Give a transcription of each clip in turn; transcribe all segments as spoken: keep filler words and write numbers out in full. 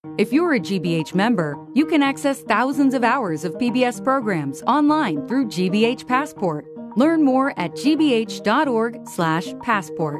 If you're a G B H member, you can access thousands of hours of P B S programs online through G B H Passport. Learn more at g b h dot org slash passport.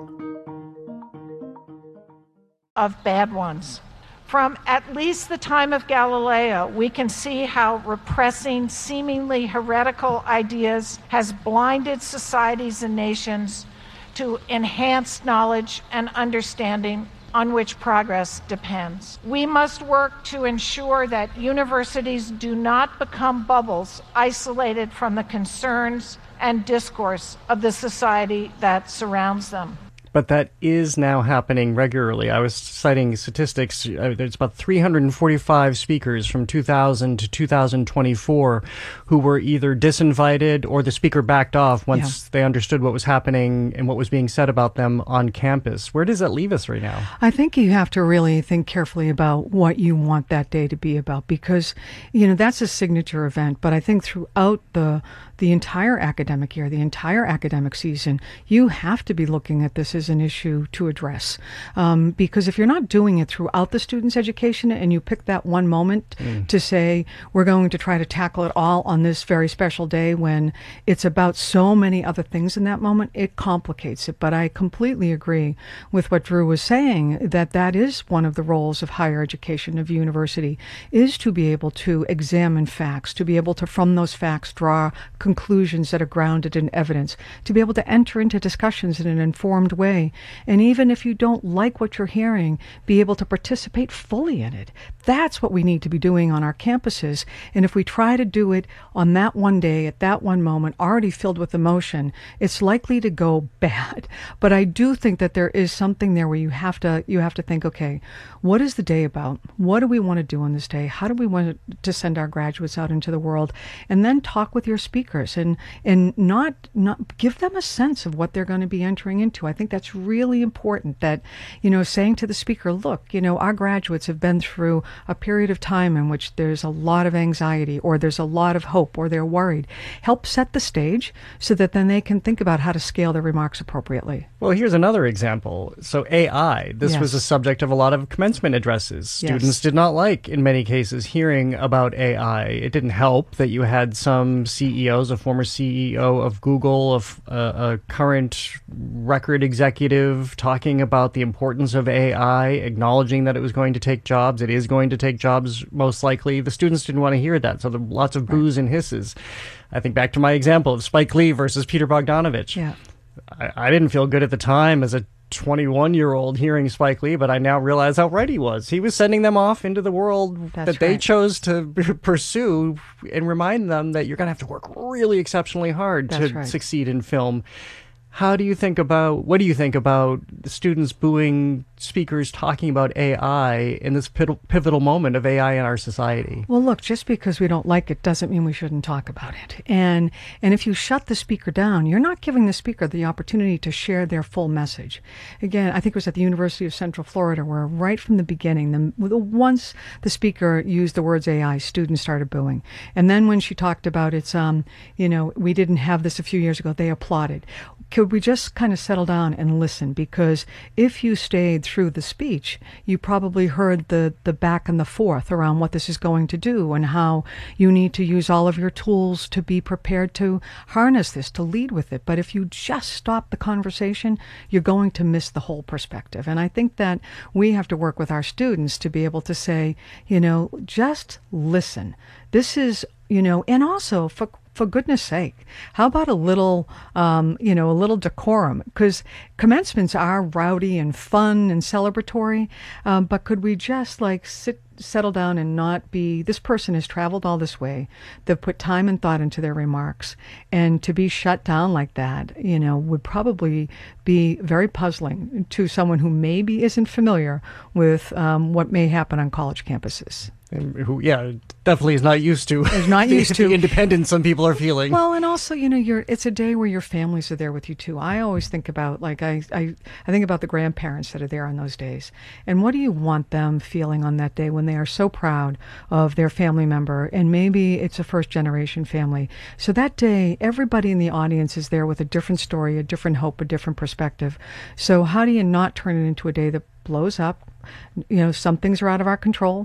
Of bad ones. From at least the time of Galileo, we can see how repressing seemingly heretical ideas has blinded societies and nations to enhanced knowledge and understanding on which progress depends. We must work to ensure that universities do not become bubbles isolated from the concerns and discourse of the society that surrounds them. But that is now happening regularly. I was citing statistics. Uh, there's about three hundred forty-five speakers from two thousand to two thousand twenty-four who were either disinvited or the speaker backed off once yeah. they understood what was happening and what was being said about them on campus. Where does that leave us right now? I think you have to really think carefully about what you want that day to be about, because, you know, that's a signature event. But I think throughout the the entire academic year, the entire academic season, you have to be looking at this as an issue to address. Um, because if you're not doing it throughout the student's education and you pick that one moment mm. to say, we're going to try to tackle it all on this very special day when it's about so many other things in that moment, it complicates it. But I completely agree with what Drew was saying, that that is one of the roles of higher education, of university, is to be able to examine facts, to be able to, from those facts, draw conclusions that are grounded in evidence, to be able to enter into discussions in an informed way. And even if you don't like what you're hearing, be able to participate fully in it. That's what we need to be doing on our campuses. And if we try to do it on that one day, at that one moment, already filled with emotion, it's likely to go bad. But I do think that there is something there where you have to you have to think, okay, what is the day about? What do we want to do on this day? How do we want to send our graduates out into the world? And then talk with your speakers and and not not give them a sense of what they're going to be entering into. I think that's really important, that, you know, saying to the speaker, look, you know, our graduates have been through a period of time in which there's a lot of anxiety, or there's a lot of hope, or they're worried. Help set the stage so that then they can think about how to scale their remarks appropriately. Well, here's another example. So A I, this yes. was a subject of a lot of commencement addresses. Yes. Students did not like, in many cases, hearing about A I. It didn't help that you had some C E Os, a former C E O of Google, of uh, a current record executive, talking about the importance of A I, acknowledging that it was going to take jobs. It is going to take jobs, most likely. The students didn't want to hear that, so there were lots of boos and hisses. I think back to my example of Spike Lee versus Peter Bogdanovich. Yeah. I, I didn't feel good at the time as a twenty-one-year-old hearing Spike Lee, but I now realize how right he was. He was sending them off into the world That's that they right. chose to pursue, and remind them that you're going to have to work really exceptionally hard That's to right. succeed in film. How do you think about, what do you think about the students booing speakers talking about A I in this pivotal moment of A I in our society? Well, look, just because we don't like it doesn't mean we shouldn't talk about it. And and if you shut the speaker down, you're not giving the speaker the opportunity to share their full message. Again, I think it was at the University of Central Florida where right from the beginning, the, once the speaker used the words A I, students started booing. And then when she talked about it's, um, you know, we didn't have this a few years ago, they applauded. Could we just kind of settle down and listen? Because if you stayed through the speech, you probably heard the, the back and the forth around what this is going to do and how you need to use all of your tools to be prepared to harness this, to lead with it. But if you just stop the conversation, you're going to miss the whole perspective. And I think that we have to work with our students to be able to say, you know, just listen. This is, you know, and also for For goodness sake, how about a little, um, you know, a little decorum? Because commencements are rowdy and fun and celebratory, um, but could we just like sit, settle down and not be, this person has traveled all this way, they've put time and thought into their remarks, and to be shut down like that, you know, would probably be very puzzling to someone who maybe isn't familiar with um, what may happen on college campuses. And who, yeah, definitely is not used to. Is not used the to independence some people are feeling. Well, and also, you know, you're it's a day where your families are there with you too. I always think about, like, I, I, I think about the grandparents that are there on those days. And what do you want them feeling on that day when they are so proud of their family member? And maybe it's a first generation family. So that day, everybody in the audience is there with a different story, a different hope, a different perspective. So how do you not turn it into a day that blows up? You know, some things are out of our control.